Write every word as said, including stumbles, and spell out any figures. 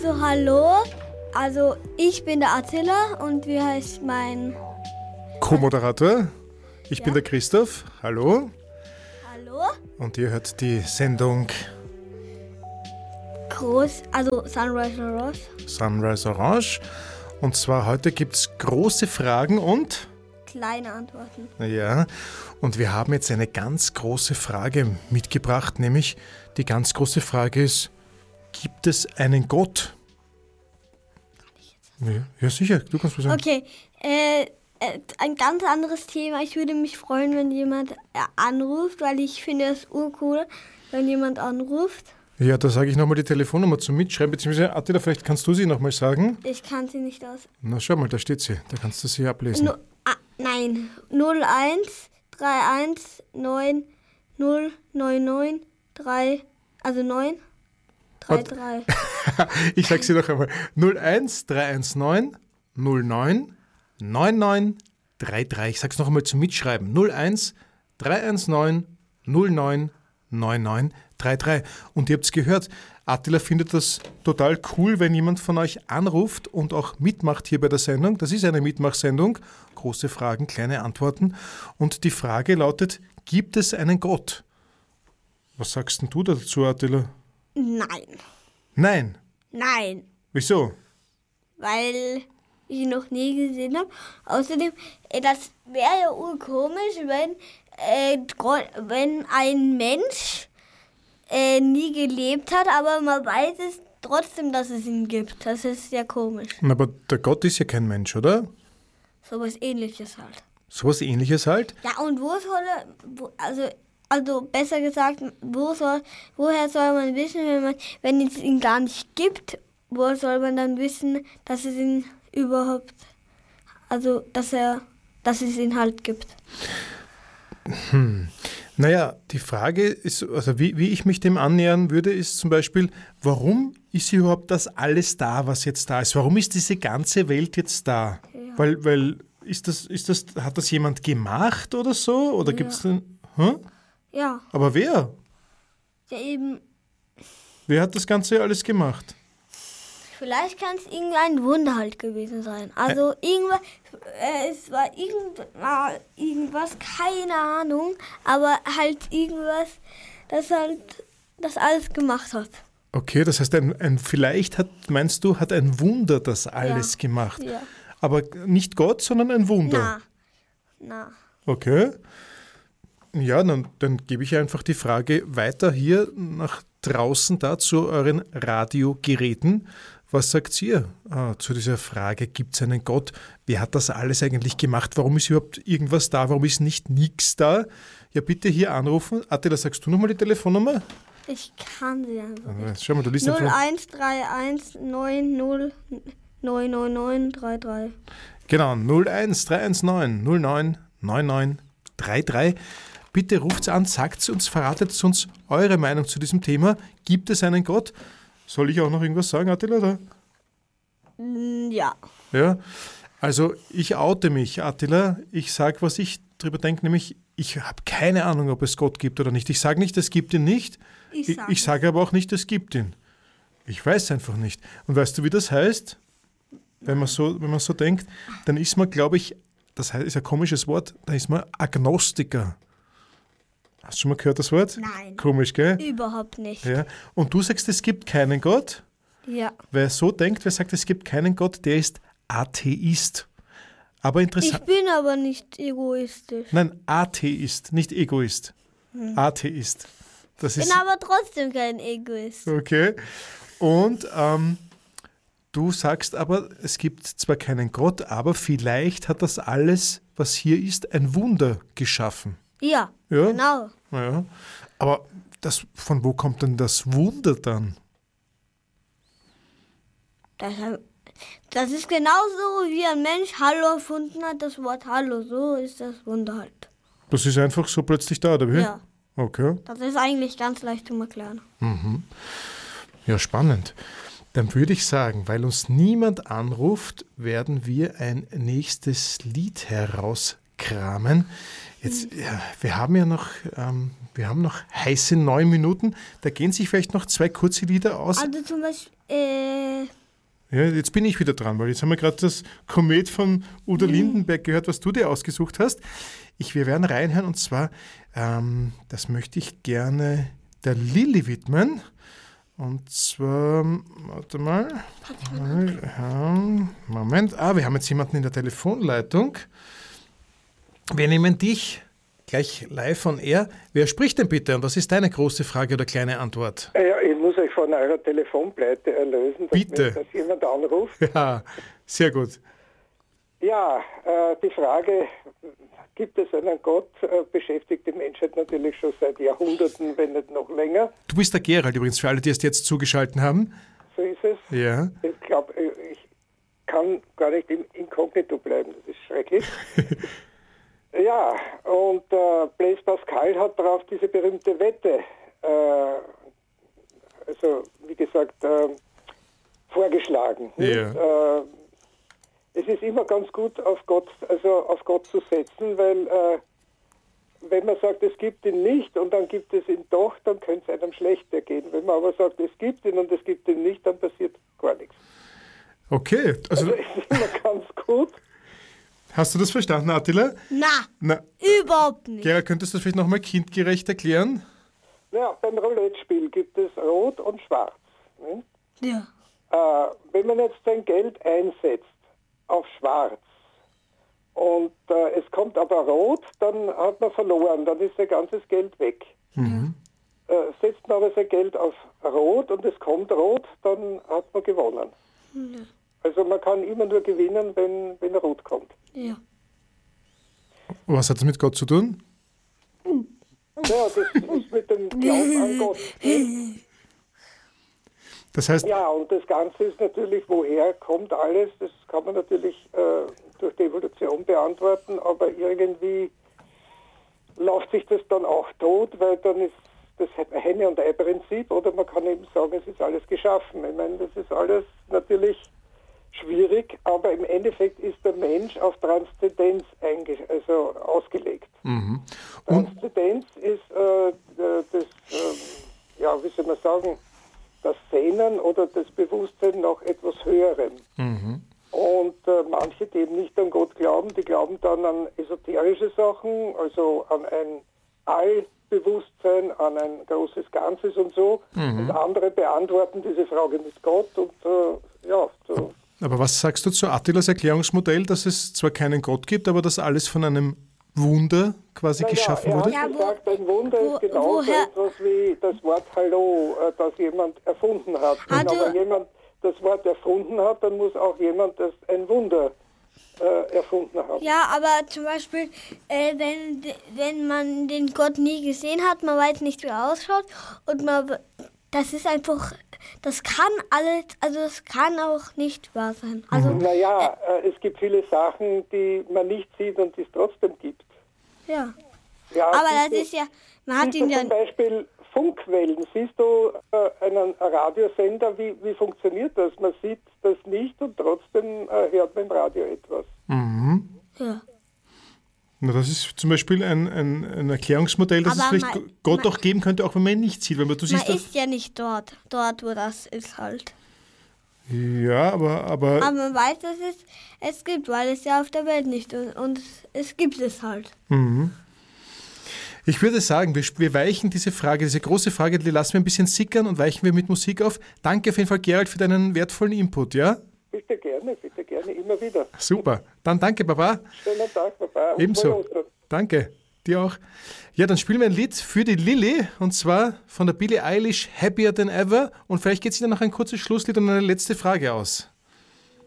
Also hallo, also ich bin der Attila und wie heißt mein Co-Moderator? Ich Ja. bin der Christoph. Hallo. Hallo? Und ihr hört die Sendung Groß, also Sunrise Orange. Sunrise Orange. Und zwar heute gibt es große Fragen und... Kleine Antworten. Ja, und wir haben jetzt eine ganz große Frage mitgebracht, nämlich die ganz große Frage ist, gibt es einen Gott? Ja, ja sicher, du kannst was sagen. Okay, äh, äh, ein ganz anderes Thema. Ich würde mich freuen, wenn jemand äh, anruft, weil ich finde es urcool, wenn jemand anruft. Ja, da sage ich nochmal die Telefonnummer zum Mitschreiben, beziehungsweise Attila, vielleicht kannst du sie nochmal sagen. Ich kann sie nicht aus. Na schau mal, da steht sie, da kannst du sie ablesen. No, ah, nein, null eins drei eins neun null neun neun drei, also neun drei drei. Ich sage sie noch einmal. null eins drei eins neun null neun neun neun drei drei. Ich sage es noch einmal zum Mitschreiben. null eins drei eins neun null neun neun neun drei drei. Und ihr habt es gehört, Attila findet das total cool, wenn jemand von euch anruft und auch mitmacht hier bei der Sendung. Das ist eine Mitmachsendung. Große Fragen, kleine Antworten. Und die Frage lautet, gibt es einen Gott? Was sagst denn du dazu, Attila? Nein, Nein. nein. Wieso? Weil ich ihn noch nie gesehen habe. Außerdem, äh, das wäre ja urkomisch, wenn, äh, Gott, wenn ein Mensch äh, nie gelebt hat, aber man weiß es trotzdem, dass es ihn gibt. Das ist ja komisch. Aber der Gott ist ja kein Mensch, oder? So was Ähnliches halt. So was Ähnliches halt? Ja, und wo soll er, wo, also, also besser gesagt, wo soll, woher soll man wissen, wenn, man, wenn es ihn gar nicht gibt, wo soll man dann wissen, dass es ihn überhaupt, also dass er, dass es ihn halt gibt? Hm. Naja, die Frage ist, also wie, wie ich mich dem annähern würde, ist zum Beispiel, warum ist überhaupt das alles da, was jetzt da ist? Warum ist diese ganze Welt jetzt da? Ja. Weil, weil ist das, ist das, hat das jemand gemacht oder so? Oder Ja. gibt es denn. Hä? Ja, Aber wer? ja eben, Wer hat das Ganze alles gemacht? vielleicht kann es irgendein Wunder halt gewesen sein. Also irgendwas, äh, es war irgend, war irgendwas, keine Ahnung, aber halt irgendwas, das halt das alles gemacht hat. Okay, das heißt, ein, ein, vielleicht hat, meinst du, hat ein Wunder das alles Ja. gemacht. Ja. Aber nicht Gott, sondern ein Wunder. Na, na. Okay. Ja, dann, dann gebe ich einfach die Frage weiter hier nach draußen da zu euren Radiogeräten. Was sagt ihr ah, zu dieser Frage, gibt es einen Gott? Wer hat das alles eigentlich gemacht? Warum ist überhaupt irgendwas da? Warum ist nicht nichts da? Ja, bitte hier anrufen. Attila, sagst du nochmal die Telefonnummer? Ich kann sie einfach Ah, nicht. Schau mal, du liest null einfach. eins drei eins neun null neun neun neun drei drei. Genau, null eins drei eins neun null neun neun neun drei drei. Bitte ruft an, sagt uns, verratet uns eure Meinung zu diesem Thema. Gibt es einen Gott? Soll ich auch noch irgendwas sagen, Attila? Oder? Mm, Ja. Ja, also ich oute mich, Attila. Ich sage, was ich drüber denke, nämlich ich habe keine Ahnung, ob es Gott gibt oder nicht. Ich sage nicht, es gibt ihn nicht. Ich Ich, sag ich sage aber auch nicht, es gibt ihn. Ich weiß einfach nicht. Und weißt du, wie das heißt? Wenn man so, wenn man so denkt, dann ist man, glaube ich, das heißt, ist ein komisches Wort, dann ist man Agnostiker. Hast du schon mal gehört, das Wort? Nein. Komisch, gell? Überhaupt nicht. Ja. Und du sagst, es gibt keinen Gott? Ja. Wer so denkt, wer sagt, es gibt keinen Gott, der ist Atheist. Aber Ich interessant. bin aber nicht egoistisch. Nein, Atheist, nicht Egoist. Hm. Atheist. Das Ich ist bin aber trotzdem kein Egoist. okay. Und ähm, du sagst aber, es gibt zwar keinen Gott, aber vielleicht hat das alles, was hier ist, ein Wunder geschaffen. Ja, Ja? genau. Ja. Aber das, von wo kommt denn das Wunder dann? Das, das ist genauso wie ein Mensch Hallo erfunden hat, das Wort Hallo. So ist das Wunder halt. Das ist einfach so plötzlich da, oder wie? Ja, Okay. das ist eigentlich ganz leicht zu erklären. Mhm. Ja, spannend. Dann würde ich sagen, weil uns niemand anruft, werden wir ein nächstes Lied herauskramen. Jetzt, ja, wir haben ja noch ähm, Wir haben noch heiße neun Minuten. Da gehen sich vielleicht noch zwei kurze Lieder aus. Also zum Beispiel, äh, Ja, jetzt bin ich wieder dran, weil jetzt haben wir gerade das Komet von Udo Lindenberg gehört, was du dir ausgesucht hast. Ich, wir werden reinhören und zwar, ähm, das möchte ich gerne der Lilly widmen. Und zwar, warte mal, Moment, ah, wir haben jetzt jemanden in der Telefonleitung. Wir nehmen dich gleich live on air. Wer spricht denn bitte und was ist deine große Frage oder kleine Antwort? Ja, ich muss euch von eurer Telefonpleite erlösen, dass, Bitte. mir, dass jemand anruft. Ja, sehr gut. Ja, äh, die Frage, gibt es einen Gott, äh, beschäftigt die Menschheit natürlich schon seit Jahrhunderten, wenn nicht noch länger. Du bist der Gerald übrigens, für alle, die es jetzt zugeschaltet haben. So ist es. Ja. Ich glaube, ich kann gar nicht im Inkognito bleiben, das ist schrecklich. Ja, und äh, Blaise Pascal hat darauf diese berühmte Wette, äh, also wie gesagt, äh, vorgeschlagen. Ja. Äh, es ist immer ganz gut, auf Gott, also auf Gott zu setzen, weil äh, wenn man sagt, es gibt ihn nicht und dann gibt es ihn doch, dann könnte es einem schlechter gehen. Wenn man aber sagt, es gibt ihn und es gibt ihn nicht, dann passiert gar nichts. Okay, also, Also es ist immer ganz gut. hast du das verstanden, Attila? na, Na, überhaupt nicht. Gerald, könntest du das vielleicht nochmal kindgerecht erklären? Ja, beim Roulette-Spiel gibt es Rot und Schwarz. Ne? Ja. Äh, wenn man jetzt sein Geld einsetzt auf Schwarz und äh, es kommt aber Rot, dann hat man verloren, dann ist sein ganzes Geld weg. Mhm. Äh, setzt man aber sein Geld auf Rot und es kommt Rot, dann hat man gewonnen. Ja. Also man kann immer nur gewinnen, wenn, wenn Rot kommt. Ja. Was hat das mit Gott zu tun? Ja, das ist mit dem Glauben an Gott. Ne? Das heißt, Ja, und das Ganze ist natürlich, woher kommt alles, das kann man natürlich äh, durch die Evolution beantworten, aber irgendwie läuft sich das dann auch tot, weil dann ist das Henne- und Ei-Prinzip, oder man kann eben sagen, es ist alles geschaffen. Ich meine, das ist alles natürlich schwierig, aber im Endeffekt ist der Mensch auf Transzendenz einge also ausgelegt. mhm. Und Transzendenz ist äh, das, äh, ja, wie soll man sagen, das Sehnen oder das Bewusstsein nach etwas Höherem. mhm. Und äh, manche, die eben nicht an Gott glauben, die glauben dann an esoterische Sachen, also an ein Allbewusstsein, an ein großes Ganzes und so. Mhm. Und andere beantworten diese Frage mit Gott und äh, ja, so. Aber was sagst du zu Attilas Erklärungsmodell, dass es zwar keinen Gott gibt, aber dass alles von einem Wunder quasi Naja, geschaffen er wurde? hat Ja, wo- gesagt, ein Wunder wo- ist genauso woher- etwas wie das Wort Hallo, äh, das jemand erfunden hat. Wenn Hat aber er- jemand das Wort erfunden hat, dann muss auch jemand das ein Wunder äh, erfunden haben. Ja, aber zum Beispiel, äh, wenn, de- wenn man den Gott nie gesehen hat, man weiß nicht, wie er ausschaut und man, w- das ist einfach, das kann alles, also es kann auch nicht wahr sein. Also, Naja, äh, es gibt viele Sachen, die man nicht sieht und die es trotzdem gibt. ja. Ja, Aber siehst das du- ist ja, man hat siehst ihn du ja, zum Beispiel Funkwellen. Siehst du äh, einen Radiosender, wie, wie funktioniert das? Man sieht das nicht und trotzdem äh, hört man im Radio etwas. Mhm. ja. Na, das ist zum Beispiel ein, ein, ein Erklärungsmodell, dass Aber es vielleicht man- Gott man- auch geben könnte, auch wenn man ihn nicht sieht. Weil du Man siehst, dass- ist ja nicht dort, dort, wo das ist halt. ja, aber, aber Aber man weiß, dass es es gibt, weil es ja auf der Welt nicht und, und es gibt es halt. ich würde sagen, wir, wir weichen diese Frage, diese große Frage, die lassen wir ein bisschen sickern und weichen wir mit Musik auf. Danke auf jeden Fall, Gerald, für deinen wertvollen Input, ja? Bitte gerne, bitte gerne, immer wieder. Super. Dann danke, Baba. Schönen Tag, Baba. und frohe Ebenso. Ostern. Danke. Dir auch. Ja, dann spielen wir ein Lied für die Lilly und zwar von der Billie Eilish, Happier Than Ever. Und vielleicht geht sich dann noch ein kurzes Schlusslied und eine letzte Frage aus.